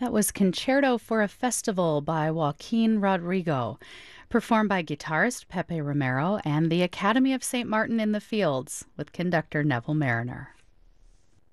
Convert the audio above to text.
That was Concerto for a Festival by Joaquin Rodrigo, performed by guitarist Pepe Romero and the Academy of St. Martin in the Fields with conductor Neville Mariner.